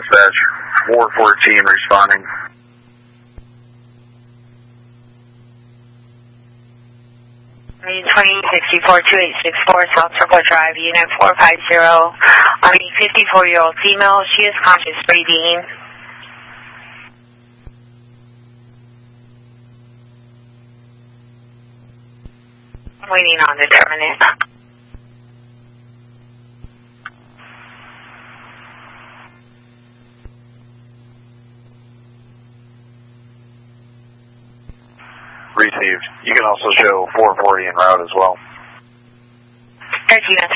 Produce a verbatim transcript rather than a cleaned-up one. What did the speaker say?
dispatch. four fourteen responding. twenty sixty-four two eight six four South Circle Drive, unit four five zero. On a fifty-four-year-old female, she is conscious breathing. Waiting on determinant. Received. You can also show four forty en route as well. thirteen